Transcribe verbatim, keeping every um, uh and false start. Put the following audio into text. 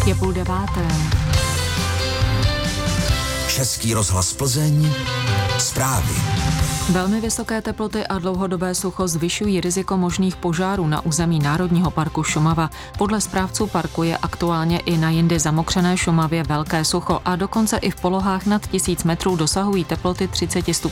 Je půl deváté. Český rozhlas Plzeň. Zprávy. Velmi vysoké teploty a dlouhodobé sucho zvyšují riziko možných požárů na území Národního parku Šumava. Podle správců parku je aktuálně i na jindy zamokřené Šumavě velké sucho a dokonce i v polohách nad tisíc metrů dosahují teploty třicet stupňů